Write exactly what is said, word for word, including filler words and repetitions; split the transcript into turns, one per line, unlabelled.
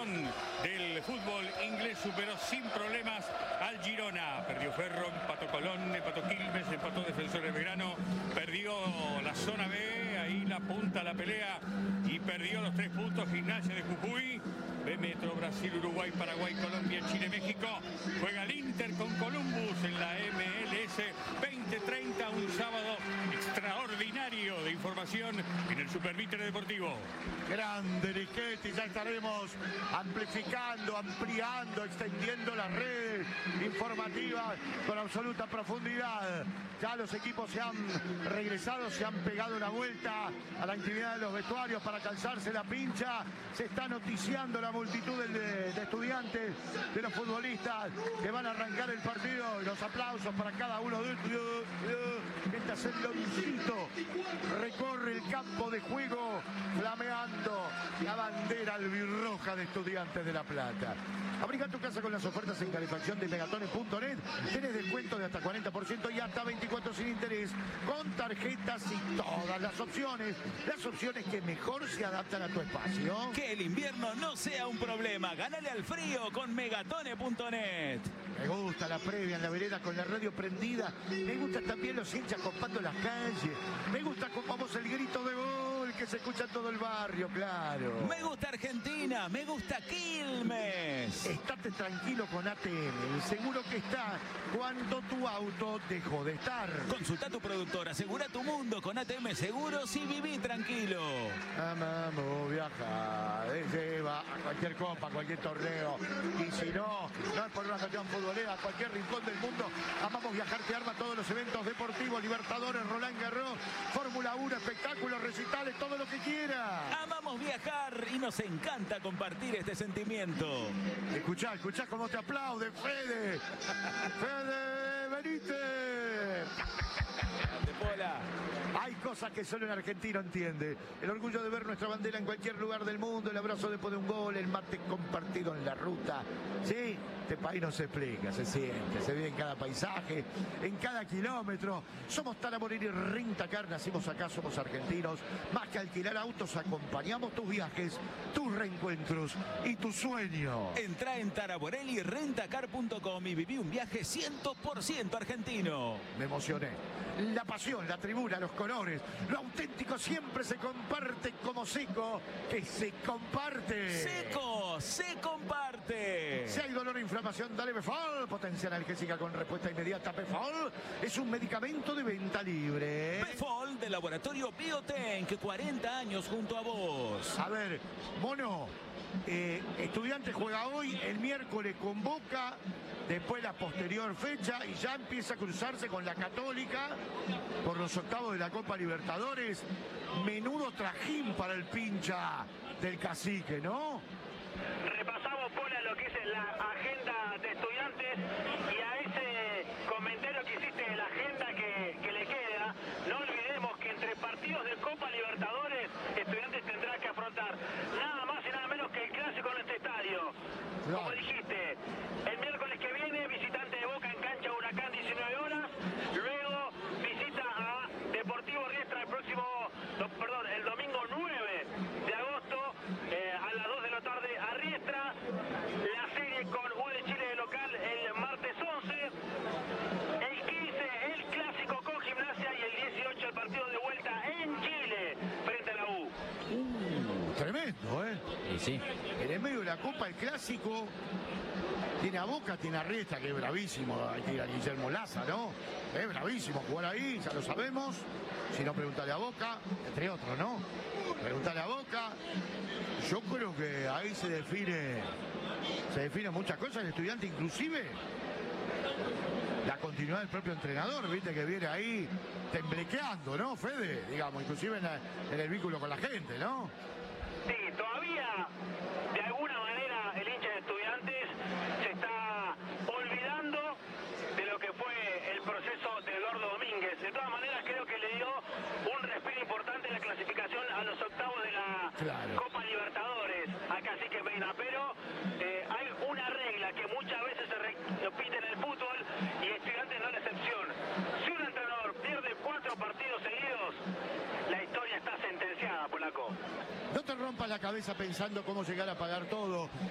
campeón del fútbol inglés, superó sin problemas al Girona. Perdió Ferro, empató Colón, empató Quilmes, empató Defensores Belgrano, perdió la zona B, ahí la punta la pelea, y perdió los tres puntos Gimnasia de Jujuy. B Metro, Brasil, Uruguay, Paraguay, Colombia, Chile, México. Juega el Inter con Columbus en la M L S veinte treinta, un sábado extraordinario de información en el Supervítere Deportivo.
Grande Riquetti, ya estaremos amplificando, ampliando, extendiendo las redes informativas con absoluta profundidad. Ya los equipos se han regresado, se han pegado una vuelta a la actividad de los vestuarios para calzarse la pincha. Se está noticiando la multitud de, de estudiantes, de los futbolistas que van a arrancar el partido. Y los aplausos para cada uno de ellos. Mientras el loncito recorre el campo de juego flameando la bandera albirroja de Estudiantes de La Plata. Abriga tu casa con las ofertas en calefacción de megatones punto net. Tienes descuento de hasta cuarenta por ciento y hasta veinticuatro sin interés, con tarjetas y todas las opciones. Las opciones que mejor se adaptan a tu espacio.
Que el invierno no sea un problema. Gánale al frío con megatones punto net.
Me gusta la previa en la vereda con la radio prendida. Me gustan también los hinchas copando las calles. Me gusta como vamos el grito de gol que se escucha en todo el barrio, claro.
Me gusta Argentina, me gusta Quilmes.
Estate tranquilo con A T M, el seguro que está cuando tu auto dejó de estar.
Consulta a tu productor, asegura tu mundo con A T M Seguros y viví tranquilo.
Amamos viajar, lleva a cualquier copa, a cualquier torneo. Y si no, no es por una cuestión futbolera, a cualquier rincón del mundo. Amamos Viajar te arma todos los eventos deportivos, Libertadores, Roland Garros, Fórmula uno, espectáculos, recitales, todo lo que quiera.
Amamos viajar y nos encanta compartir este sentimiento.
Escuchá, escuchá cómo te aplaude, Fede. Fede, venite.
De Pola.
Hay cosas que solo el argentino entiende. El orgullo de ver nuestra bandera en cualquier lugar del mundo, el abrazo después de un gol, el mate compartido en la ruta. Sí, este país no se explica, se siente, se vive en cada paisaje, en cada kilómetro. Somos Taraborelli Rentacar, nacimos acá, somos argentinos. Más que alquilar autos, acompañamos tus viajes, tus reencuentros y tu sueño.
Entrá en taraborelli rentacar punto com y viví un viaje cien por ciento argentino.
Me emocioné. La pasión, la tribuna, los colores, lo auténtico siempre se comparte como seco, que se comparte.
Seco, se comparte.
Si hay dolor e inflamación, dale Befol. Potencia analgésica con respuesta inmediata. Befol es un medicamento de venta libre.
Befol de Laboratorio Biotank, cuarenta años junto a vos.
A ver, Mono, eh, Estudiantes juega hoy, el miércoles con Boca, después la posterior fecha y ya empieza a cruzarse con la Católica por los octavos de la Copa Libertadores. Menudo trajín para el pincha del cacique, ¿no?
Repasamos, Pola, lo que es la agenda de Estudiantes y a ese comentario que hiciste de la agenda que, que le queda, no olvidemos que entre partidos de Copa Libertadores, Estudiantes tendrá que afrontar nada más y nada menos que el clásico en este estadio. Como dijiste, el miércoles que viene, visitante de Boca en cancha Huracán, diecinueve horas. Luego visita a Deportivo Riestra el próximo, no, perdón, el domingo nueve de agosto eh, a las dos de la tarde a Riestra. La serie con U de Chile de local el martes once. El quince el clásico con Gimnasia y el dieciocho el partido de vuelta en Chile frente a la U.
Uh, tremendo, ¿eh?
Y sí.
En el medio de la Copa, el clásico. Tiene a Boca, tiene a Riestra, que es bravísimo. Hay que ir a Guillermo Laza, ¿no? Es bravísimo jugar ahí, ya lo sabemos. Si no, pregúntale a Boca, entre otros, ¿no? Pregúntale a Boca. Yo creo que ahí se define, se define muchas cosas. El Estudiante, inclusive, la continuidad del propio entrenador, viste, que viene ahí temblequeando, ¿no, Fede? Digamos, inclusive en, la, en el vínculo con la gente, ¿no?
Sí, todavía, de alguna manera, el hincha de Estudiantes se está olvidando de lo que fue el proceso de Eduardo Domínguez. De todas maneras, creo que le dio un respiro importante en la clasificación a los octavos de la claro. Copa Libertadores. Acá sí que peina, pero eh, hay una regla que muchas veces se repite en el fútbol y Estudiantes no es la excepción. Si un entrenador pierde cuatro partidos seguidos, la historia está sentenciada, Polaco.
No te rompas la cabeza pensando cómo llegar a pagar todo.